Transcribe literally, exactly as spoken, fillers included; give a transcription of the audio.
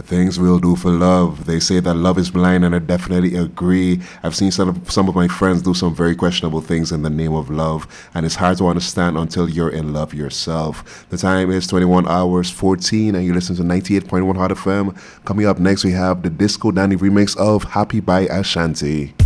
things we'll do for love. They say that love is blind, and I definitely agree. I've seen some of, some of my friends do some very questionable things in the name of love, and it's hard to understand until you're in love yourself. The time is twenty-one hours fourteen, and you listen to ninety-eight point one Hot F M. Coming up next, we have the Disco Danny remix of Happy by Ashanti.